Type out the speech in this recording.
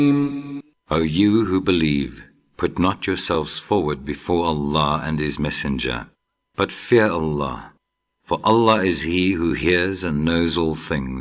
O you who believe, put not yourselves forward before Allah and His Messenger, but fear Allah, for Allah is He who hears and knows all things.